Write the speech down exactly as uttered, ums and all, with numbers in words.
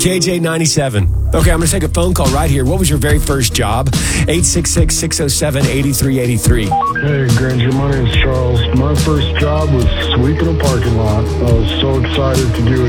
K J ninety-seven. Okay, I'm going to take a phone call right here. What was your very first job? eight six six, six oh seven, eight three eight three. Hey, Granger, my name's Charles. My first job was sweeping a parking lot. I was so excited to do a